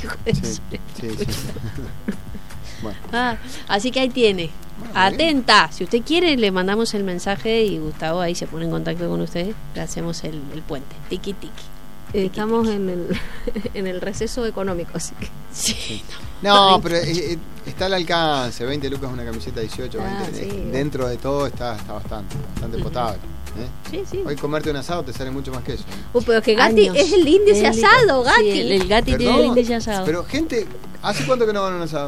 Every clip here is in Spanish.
hijo de Sí. Bueno. Así que ahí tiene. Atenta. Si usted quiere, le mandamos el mensaje y Gustavo ahí se pone en contacto con usted. Le hacemos el puente. Tiki tiki. Estamos en el receso económico, así que Sí. No, pero está al alcance. 20 lucas una camiseta, 18, 20. Sí. Dentro de todo está bastante potable. sí. Hoy comerte un asado te sale mucho más que eso. Pero que Gatti Años. es el índice asado, Gatti. Sí, el Gatti Perdón, tiene el índice asado. Pero gente, ¿hace cuánto que no van a un asado?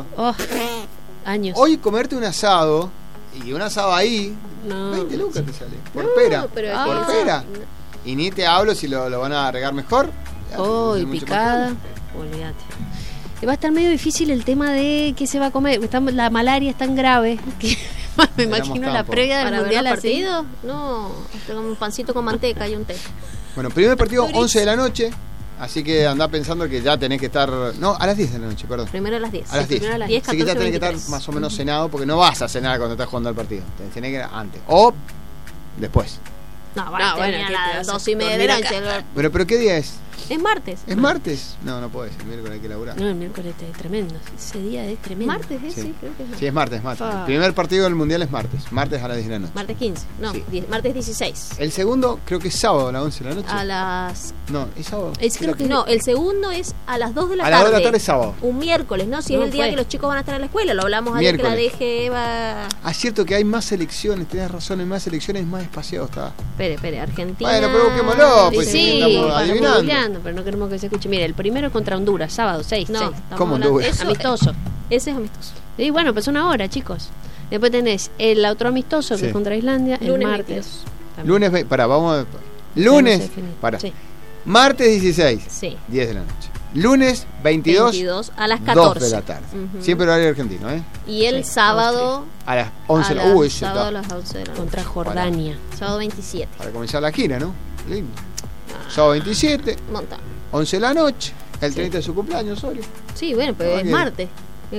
Años. Hoy comerte un asado y un asado ahí, No, 20 lucas te sale. Por No, pera. pero Por es que- pera. Y ni te hablo si lo van a regar mejor. Y Mucho picada. más Olvídate. Va a estar medio difícil el tema de qué se va a comer. La malaria es tan grave que me imagino la campo. previa del ¿Para ver mundial los así. partidos? No, tengo un pancito con manteca y un té. Bueno, primer partido 11 de la noche. Así que andá pensando que ya tenés que estar. No, a las 10 de la noche, perdón. Primero a las 10. A las 10. Primero a las 10, Así que ya 14, tenés que 23. estar más o menos cenado porque no vas a cenar cuando estás jugando al partido. Tenés que ir antes. O después. No, bueno, bueno, ¿qué te a vas las a 2:30 de dormir la acá? noche. Pero ¿qué día es? Es martes. ¿Es martes? No puede ser. El miércoles hay que laburar. No, el miércoles es tremendo. Ese día es tremendo. Martes, Sí. sí, creo que es martes. Sí, es martes. El primer partido del mundial es martes. Martes a las 10 de la noche. Martes 15, no, Sí. martes 16. El segundo creo que es sábado a las 11 de la noche. A las... No, es sábado. Creo que No, el segundo es a las 2 de la A tarde. las 2 de la tarde es sábado. Un miércoles, ¿no? Si No es el día fue. que los chicos van a estar en la escuela. Lo hablamos ayer Miércoles. que la DG va... Ah, es cierto que hay más selecciones, tenés razón, hay más selecciones, más espaciado está. Espere, Argentina... Bueno, pero busquémoslo, pues, dice- sí, Sí, estamos estamos adivinando. googleando, pero no queremos que se escuche. Mire, el primero es contra Honduras, sábado 6. No, 6. estamos ¿Cómo hablando- Honduras? eso- Amistoso. Ese es amistoso. Y bueno, pues una hora, chicos. Después tenés el otro amistoso que Sí. es contra Islandia, el Lunes martes. 22. También. Lunes, vamos a... No Lunes, sé, fin. para. Sí. Martes 16, Sí. 10 de la noche. Lunes 22, 22 a las 14. 2 de la tarde. Ujú. Siempre horario argentino, ¿eh? Y el Sí, sábado... A las 11 de la a ese sábado a está. las 11 de la noche. Contra Jordania. Sábado 27. Para comenzar la gira, ¿no? Lindo. Sábado 27, Montón. 11 de la noche. El 30 de su cumpleaños, Osorio. Sí, bueno, pero Ah, es bien. martes.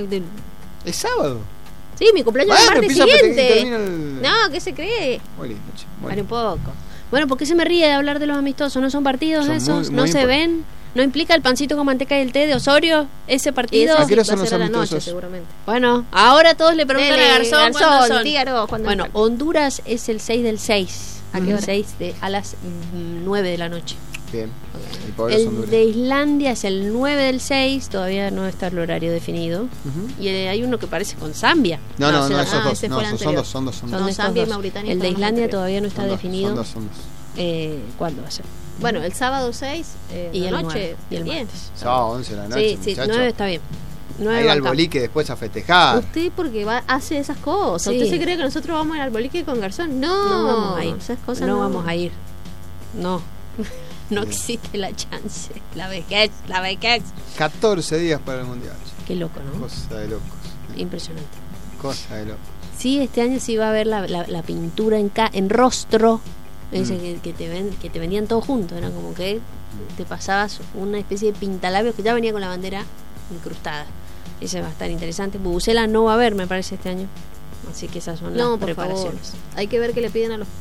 Es sábado. Sí, mi cumpleaños es el martes empieza a siguiente. termina el... No, ¿qué se cree? Muy lindo, che. Muy Vale lindo. un poco. Bueno, ¿por qué se me ríe de hablar de los amistosos? ¿No son partidos Son esos? muy ¿No se impor- ven? ¿No implica el pancito con manteca y el té de Osorio? ¿Ese partido? ¿A qué hora va son a los ser a la noche, amistosos? seguramente. Bueno, ahora todos le preguntan Dele, a Garzón cuándo Garzón, son. díganos cuándo Bueno, es. Honduras es el 6 del 6. ¿A qué hora? A las 9 de la noche. Bien. El pobre El Honduras. de Islandia es el 9 del 6, todavía no está el horario definido. Ujú. Y hay uno que parece con Zambia. No, se la- esos dos. ese No, fue el son anterior. dos, son dos. son No, de estos Zambia y dos. Mauritania El de fueron los Islandia anteriores. todavía no está Son dos, definido. son dos. ¿Cuándo va a ser? Bueno, el sábado 6 Y de el la noche. 9, y el 10. martes. Sábado 11 de la noche, Sí, muchacho. 9 está bien. 9 A ir al bancamos. boliche después a festejar. Usted porque hace esas cosas. Sí. ¿Usted se cree que nosotros vamos a ir al boliche con Garzón? No, No vamos a ir. Esas cosas no vamos a ir. No. No Bien. existe la chance. La vejez, la vejez. 14 días para el mundial. che. Qué loco, ¿no? Cosa de locos. Impresionante. Cosa de locos. Sí, este año sí va a haber la pintura en rostro. Ese que te vendían todos juntos. Era como que te pasabas una especie de pintalabios que ya venía con la bandera incrustada. Ese va a estar interesante. Bubucela no va a haber, me parece, este año. Así que esas son No, las por favor. preparaciones. Hay que ver qué le piden a los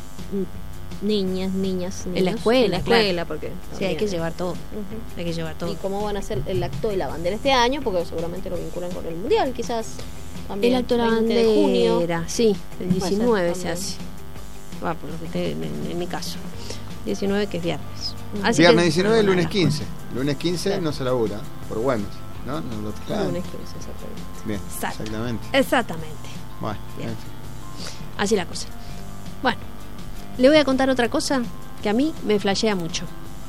niñas. En la escuela, En la claro. escuela, porque... Sí, hay que llevar todo. Ujú. Hay que llevar todo. Y cómo van a hacer el acto de la bandera este año, porque seguramente lo vinculan con el mundial, quizás. También, El acto de la 20 de junio. bandera, sí, el Puede ser 19 se también. hace. Va, por lo que esté en mi caso. 19 que es viernes. Así Viernes que- 19, lunes Bueno, 15. Lunes 15 Claro. no se labura. Por Güemes. ¿No? No lo trasladan. Lunes 15, exactamente. Bien. Exacto. Exactamente. Exactamente. Bueno, Bien. en fin. Así la cosa. Bueno, le voy a contar otra cosa que a mí me flashea mucho.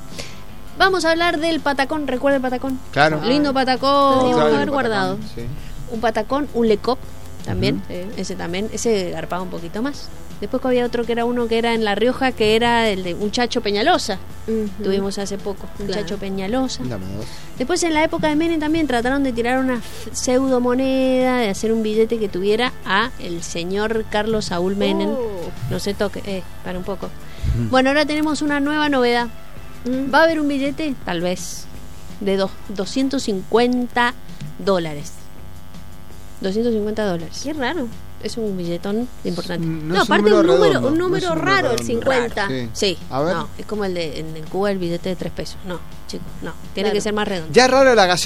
Vamos a hablar del patacón. ¿Recuerda el patacón? Claro. Lindo Lo patacón. teníamos que Extraño haber el guardado. patacón, sí. Un patacón, un lecop también. Ujú. Sí. Ese también. Ese garpaba un poquito más. Después había otro que era uno que era en La Rioja, que era el de un Chacho Peñalosa. Ujú. Tuvimos hace poco. Un Claro. Chacho Peñalosa. Dame dos. Después en la época de Menem también trataron de tirar una pseudo moneda, de hacer un billete que tuviera a el señor Carlos Saúl Menem. No se toque, para un poco. Bueno, ahora tenemos una nueva novedad. Mm. ¿Va a haber un billete? Tal vez. De $250. $250. Qué raro. Es un billetón importante. No No, es aparte un número redondo, no es número raro, el redondo. 50. Sí. Sí, A ver. no, es como el de en Cuba el billete de $3. No, chicos, no. Tiene Claro. que ser más redondo. Ya es raro la